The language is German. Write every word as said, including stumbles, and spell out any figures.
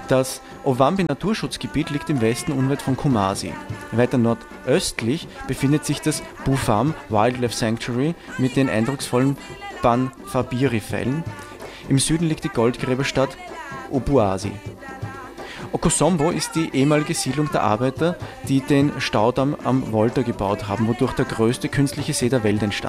Das Ovambi-Naturschutzgebiet liegt im Westen unweit von Kumasi. Weiter nordöstlich befindet sich das Bufam Wildlife Sanctuary mit den eindrucksvollen Banfabiri-Fällen. Im Süden liegt die Goldgräberstadt Obuasi. Okosombo ist die ehemalige Siedlung der Arbeiter, die den Staudamm am Volta gebaut haben, wodurch der größte künstliche See der Welt entstand.